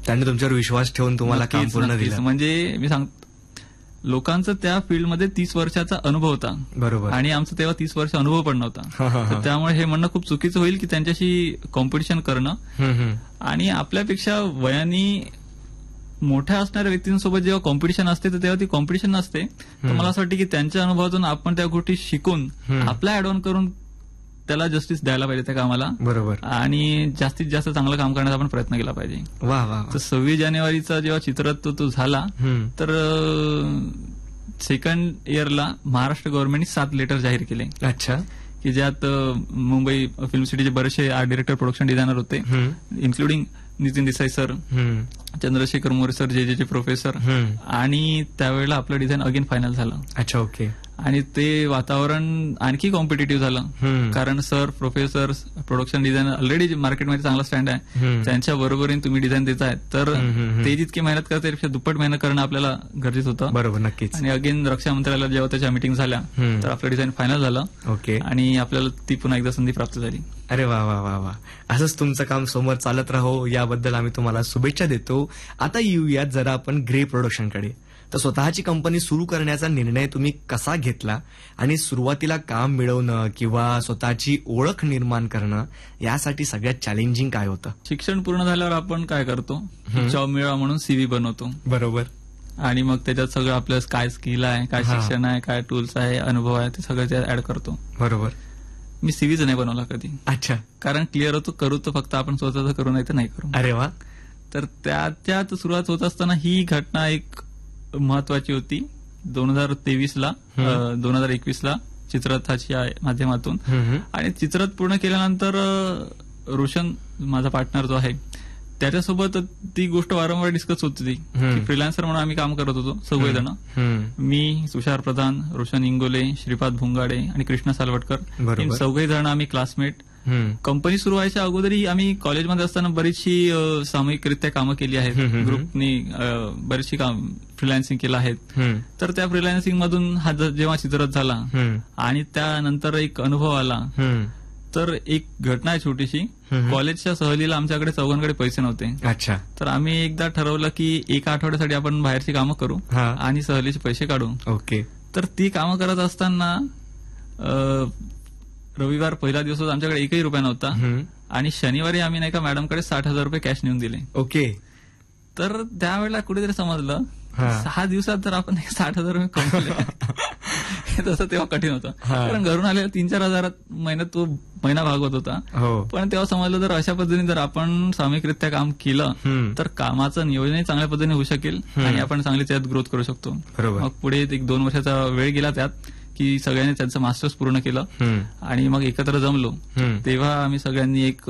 त्यांनी तुमच्यावर विश्वास ठेवून तुम्हाला काम पूर्ण दिलं. म्हणजे मी सांगतो, लोकांचं त्या फील्डमध्ये 30 वर्षाचा अनुभव होता. बरोबर. आणि आमचं तेव्हा 30 वर्ष अनुभव पण नव्हता. तर त्यामुळे हे म्हणणं खूप चुकीचं होईल की त्यांच्याशी कॉम्पिटिशन करणं. आणि आपल्यापेक्षा वयाने मोठ्या असणाऱ्या व्यक्तींसोबत जेव्हा कॉम्पिटिशन असते तर तेव्हा ती कॉम्पिटिशन नसते. तर मला असं वाटतं की त्यांच्या अनुभवातून आपण त्या गोष्टी शिकून आपला ऍड ऑन करून त्याला जस्टिस द्यायला पाहिजे त्या कामाला. बरोबर. आणि जास्तीत जास्त चांगलं काम करण्याचा आपण प्रयत्न केला पाहिजे. वा वा. तर 26 जानेवारीचा जेव्हा चित्ररथ तो झाला तर सेकंड इयरला महाराष्ट्र गव्हर्नमेंटने 7 लेटर जाहीर केले. अच्छा. की ज्यात मुंबई फिल्म सिटीचे बरेचसे आर्ट डिरेक्टर, प्रोडक्शन डिझायनर होते, including Nitin Desai sir, Chandrashekhar More sir, जे प्रोफेसर. आणि त्यावेळेला आपलं डिझाईन अगेन फायनल झालं. अच्छा. ओके. आणि ते वातावरण आणखी कॉम्पिटेटिव्ह झालं. कारण sir, professor, production designer already मार्केटमध्ये चांगला स्टँड आहे, त्यांच्या बरोबरीने तुम्ही डिझाईन देताय तर ते जितकी मेहनत करतात त्यापेक्षा दुप्पट मेहनत करणं आपल्याला गरजेचं होतं. बरोबर. नक्कीच. आणि अगेन रक्षा मंत्रालयाला जेव्हा त्याच्या मीटिंग झाल्या तर आपलं डिझाईन फायनल झालं. ओके. आणि आपल्याला ती पुन्हा एकदा संधी प्राप्त झाली. अरे वा वा वा वा. असंच तुमचं काम समोर चालत राहो याबद्दल आम्ही तुम्हाला शुभेच्छा देतो. आता येऊयात जरा आपण ग्रे प्रोडक्शनकडे. तर स्वतःची कंपनी सुरू करण्याचा निर्णय तुम्ही कसा घेतला आणि सुरुवातीला काम मिळवणं किंवा स्वतःची ओळख निर्माण करणं यासाठी सगळ्यात चॅलेंजिंग काय होतं? शिक्षण पूर्ण झाल्यावर आपण काय करतो, जॉब मिळवा म्हणून सीव्ही बनवतो. बरोबर. आणि मग त्याच्यात सगळं आपलं काय स्किल आहे, काय शिक्षण आहे, काय टूल्स आहे, अनुभव आहे, ते सगळं त्यात ऍड करतो. बरोबर. मी सीव्हीच नाही बनवला कधी. अच्छा. कारण क्लिअर होतो, करू तर फक्त आपण स्वतःच करू, नाही तर नाही करू. अरे वा. तर त्यात सुरुवात होत असताना ही घटना एक महत्वाची होती. 2023ला 2021ला चित्ररथाच्या माध्यमातून. आणि चित्ररथ पूर्ण केल्यानंतर रोशन माझा पार्टनर जो आहे त्याच्यासोबत ती गोष्ट वारंवार डिस्कस होत होती की फ्रीलान्सर म्हणून आम्ही काम करत होतो 6 जण. मी, तुषार प्रधान, रोशन इंगोले, श्रीपाद भुंगाडे आणि कृष्णा सालवटकर, हे 6 जण आम्ही क्लासमेट. कंपनी सुरू व्हायच्या अगोदरही आम्ही कॉलेजमध्ये असताना बरीचशी सामूहिकरित्या कामं केली आहेत. ग्रुपनी बरीचशी काम फ्रीलान्सिंग केलं आहेत. तर त्या फ्रीलान्सिंग मधून हा जेव्हा चित्ररथ झाला आणि त्यानंतर एक अनुभव आला, तर एक घटना आहे छोटीशी. कॉलेजच्या सहलीला आमच्याकडे 4 पैसे नव्हते. अच्छा. तर आम्ही एकदा ठरवलं की 1 आठवड्यासाठी आपण बाहेरची कामं करू आणि सहलीचे पैसे काढू. ओके. तर ती कामं करत असताना रविवार पहिला दिवस होता, आमच्याकडे 1ही रुपया नव्हता. आणि शनिवारी आम्ही नाही का मॅडमकडे 60,000 रुपये कॅश नेऊन दिले. ओके. तर त्यावेळेला कुठेतरी समजलं 6 दिवसात जर आपण 60,000 रुपये कमवले तसं तेव्हा कठीण होतं. कारण घरून आलेल्या 3-4 हजारात महिन्यात तो महिना भागवत होता. पण तेव्हा समजलं जर अशा पद्धतीने जर आपण सामूहिकरित्या काम केलं तर कामाचं नियोजनही चांगल्या पद्धतीने होऊ शकेल आणि आपण चांगली त्यात ग्रोथ करू शकतो. मग पुढे 1-2 वर्षाचा वेळ गेला त्यात की सगळ्यांनी त्यांचं मास्टर्स पूर्ण केलं आणि मग एकत्र जमलो. तेव्हा आम्ही सगळ्यांनी एक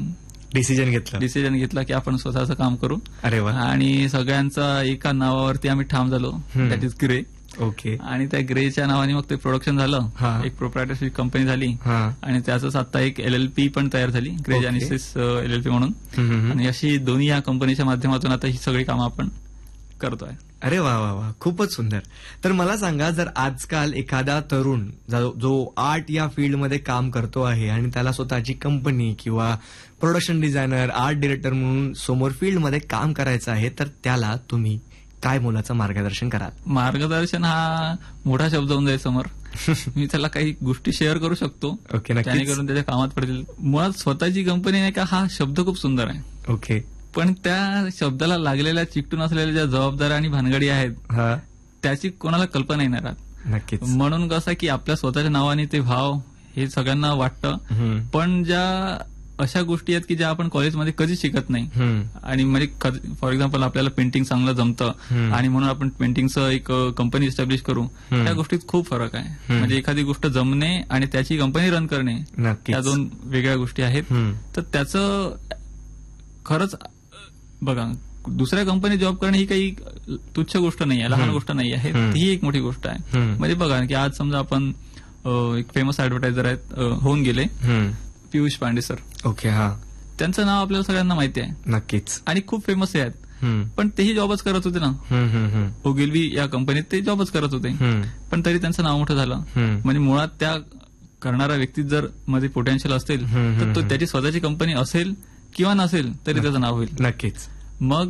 डिसिजन घेतला की आपण स्वतःचं काम करू. अरे वा. आणि सगळ्यांचा एका नावावरती आम्ही ठाम झालो, दॅट इज ग्रे. ओके. आणि त्या ग्रेच्या नावाने मग ते प्रोडक्शन झालं, एक प्रोप्रायटरशिप कंपनी झाली आणि त्याच आता एक LLP पण तयार झाली, ग्रे जेनेसिस LLP म्हणून. आणि अशी दोन्ही या कंपनीच्या माध्यमातून आता ही सगळी कामं आपण करतोय. अरे वा वा वा. खूपच सुंदर. तर मला सांगा, जर आजकाल एखादा तरुण जो आर्ट या फील्डमध्ये काम करतो आहे आणि त्याला स्वतःची कंपनी किंवा प्रोडक्शन डिझायनर, आर्ट डिरेक्टर म्हणून समोर फील्डमध्ये काम करायचं आहे, तर त्याला तुम्ही काय मोलाचं मार्गदर्शन कराल? मार्गदर्शन हा मोठा शब्द होऊन जाईल समोर. मी त्याला काही गोष्टी शेअर करू शकतो, जेणेकरून त्याच्या कामात पडतील. मुळात स्वतःची कंपनी नाही का हा शब्द खूप सुंदर आहे. ओके. पण त्या शब्दाला लागलेल्या, चिकटून असलेल्या ज्या जबाबदाऱ्या आणि भानगडी आहेत त्याची कोणाला कल्पना येणार आहे. नक्कीच. म्हणून कसं की आपल्या स्वतःच्या नावाने ते भाव हे सगळ्यांना वाटतं, पण ज्या अशा गोष्टी आहेत की ज्या आपण कॉलेजमध्ये कधीच शिकत नाही. आणि म्हणजे फॉर एक्झाम्पल आपल्याला पेंटिंग चांगलं जमतं आणि म्हणून आपण पेंटिंगचं एक कंपनी एस्टॅब्लिश करू, त्या गोष्टीत खूप फरक आहे. म्हणजे एखादी गोष्ट जमणे आणि त्याची कंपनी रन करणे या 2 वेगळ्या गोष्टी आहेत. तर त्याचं खरंच बघा, दुसऱ्या कंपनीत जॉब करणे ही काही तुच्छ गोष्ट नाही आहे, लहान गोष्ट नाही आहे, ही एक मोठी गोष्ट आहे. म्हणजे बघा की आज समजा आपण एक फेमस ऍडव्हर्टायझर आहेत, होऊन गेले, पियुष पांडे सर. ओके. हा. त्यांचं नाव आपल्याला सगळ्यांना माहिती आहे. नक्कीच. आणि खूप फेमस आहेत. पण तेही जॉबच करत होते ना, ओगिलवी या कंपनीत ते जॉबच करत होते, पण तरी त्यांचं नाव मोठं झालं. म्हणजे मुळात त्या करणाऱ्या व्यक्तीत जर मध्ये पोटेन्शियल असेल तर तो त्याची स्वतःची कंपनी असेल किंवा नसेल तरी त्याचं नाव होईल. नक्कीच. मग